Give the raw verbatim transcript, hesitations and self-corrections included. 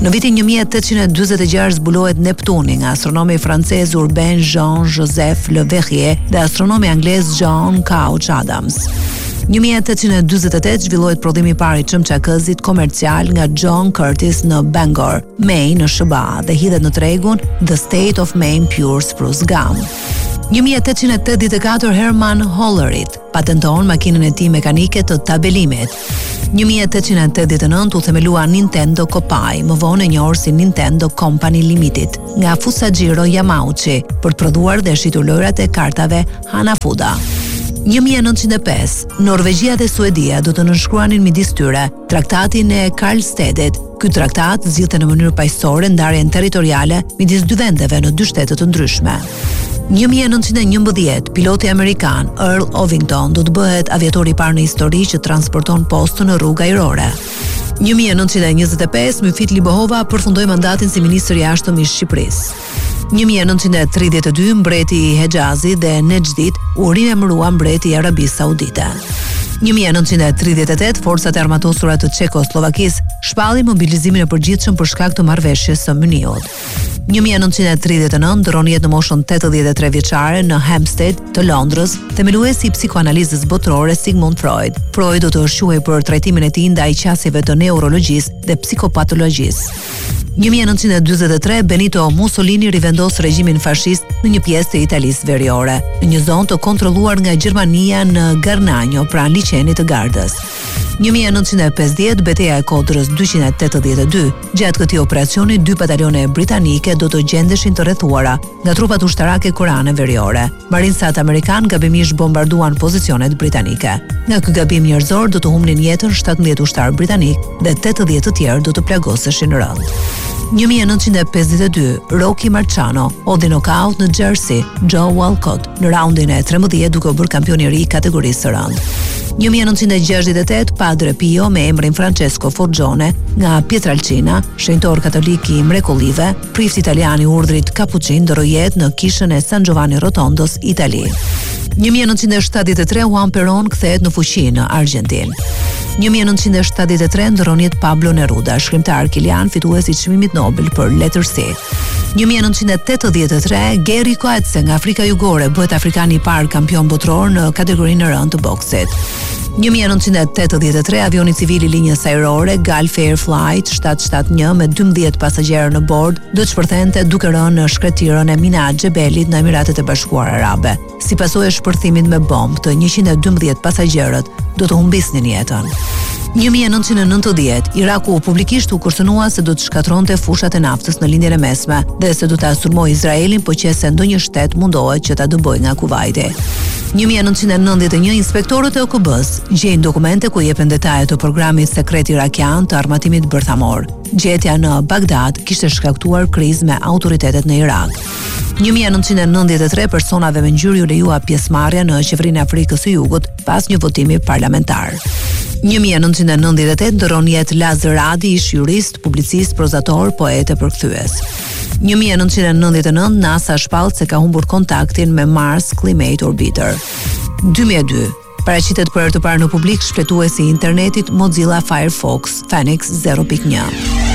Në vitin një mijë e tetëqind e dyzet e gjashtë zbulohet Neptuni nga astronomi francez Urbain Jean-Joseph Le Verrier dhe astronomi anglez John Couch Adams. një mijë e tetëqind e dyzet e tetë zhvillohet prodhimi i parë i çmçakëzit komercial nga John Curtis në Bangor, Maine, në S B A dhe hidhet në tregun The State of Maine Pure Spruce Gum. një mijë e tetëqind e tetëdhjetë e katër Herman Hollerith patenton makinën e tij mekanike të tabelimit. një mijë e tetëqind e tetëdhjetë e nëntë u themelua Nintendo Kopai, më vonë e njohur si Nintendo Company Limited, nga Fusajiro Yamauchi për të prodhuar dhe shitur lojrat e kartave Hanafuda. një mijë e nëntëqind e pesë, Norvegjia dhe Suedia do të nënshkruanin midis tyre traktatin e Karlstedit. Ky traktat zgjidhte në mënyrë paqësore ndarjen territoriale midis dy vendeve në dy shtete të ndryshme. një mijë e nëntëqind e njëmbëdhjetë, piloti amerikan Earl Ovington do të bëhet aviatori i parë në histori që transporton postën në rrugë ajrore. një mijë e nëntëqind e njëzet e pesë, Myfit Libohova përfundoi mandatin si ministër i jashtëm i Shqipërisë. një mijë e nëntëqind e tridhjetë e dy, mbreti i Hexhazit dhe Nexhdit u riemërua mbreti i Arabisë Saudite. një mijë e nëntëqind e tridhjetë e tetë, forcat e armatosura të Çekosllovakisë shpallin mobilizimin e përgjithshëm për shkak të marrëveshjes së Myniut. një mijë e nëntëqind e tridhjetë e nëntë, ndron jetë në moshën tetëdhjetë e tre vjeçare në Hampstead të Londrës, themeluesi i psikoanalizës botërore Sigmund Freud. Freud do të shquhej për trajtimin e tij ndaj qasjeve të neurologjisë dhe psikopatologjisë. një mijë e nëntëqind e dyzet e tre, Benito Mussolini rivendos regjimin fashist në një pjesë të Italisë Veriore, në një zonë të kontrolluar nga Gjermania në Garnagno, pranë liçenit të Gardës. një mijë e nëntëqind e pesëdhjetë, Betejë e Kodrës dyqind e tetëdhjetë e dy, gjatë këtij operacioni dy batalione britanike do të gjendeshin të rrethuara nga trupat ushtarake koreane veriore. Marinsat amerikan gabimisht bombarduan pozicionet britanike. Nga ky gabim njerëzor do të humnin jetën shtatëmbëdhjetë ushtar britanik dhe tetëdhjetë të tjerë do të plagoseshin rënd. një mijë e nëntëqind e pesëdhjetë e dy, Rocky Marciano hodhi nokaut në Jersey Joe Walcott në raundin e trembëdhjetë duke u bërë kampion i ri i kategorisë së rënd. një mijë e nëntëqind e gjashtëdhjetë e tetë, Padre Pio me emrin Francesco Forgione nga Pietralcina, shenjtor katolik i mrekullive, prift italian i urdhrit Kapucin, ndroi jetë në kishën e San Giovanni Rotondos, Itali. një mijë e nëntëqind e shtatëdhjetë e tre, Juan Perón kthehet në fuqi në Argjentinë. një mijë e nëntëqind e shtatëdhjetë e tre, ndron jetë Pablo Neruda, shkrimtar kilian fitues i çmimit Nobel për letërsi. një mijë e nëntëqind e tetëdhjetë e tre, Geri Coetze nga Afrika Jugore bëhet afrikani i parë kampion botror në kategorinë e rënd të boksit. një mijë e nëntëqind e tetëdhjetë e tre, avioni civil i linjës ajrore Gulf Air Flight shtatë shtatë një me dymbëdhjetë pasagjerë në bord do të shpërthente duke rënë në shkretirën e Mina Xhebelit në Emiratet e Bashkuara Arabe. Si pasojë e shpërthimit me bombë, të njëqind e dymbëdhjetë pasagjerët do të humbisnin jetën. një mijë e nëntëqind e nëntëdhjetë, Iraku publikisht u kërcënua se do të shkatronte fushat e naftës në lindjen e mesme dhe se do ta sulmojë Izraelin po qëse ndonjë shtet mundohet që ta dëbojë nga Kuvaiti. një mijë e nëntëqind e nëntëdhjetë e një, inspektorët e O K B-s gjejnë dokumente ku jepen detajet të programit sekret irakian të armatimit bërthamor. Gjetja në Bagdad kishte shkaktuar krizë me autoritetet në Irak. një mijë e nëntëqind e nëntëdhjetë e tre, personave me ngjyrë u lejua pjesëmarrja në qeverinë e Afrikës së Jugut pas një votimi parlamentar. një mijë e nëntëqind e nëntëdhjetë e tetë, ndron jetë Lazar Radi, ish jurist, publicist, prozator, poet e përkthyes. një mijë e nëntëqind e nëntëdhjetë e nëntë, NASA shpall se ka humbur kontaktin me Mars Climate Orbiter. dy mijë e dy, paraqitet për herë të parë në publik shpletuesi i internetit Mozilla Firefox Phoenix zero pikë një.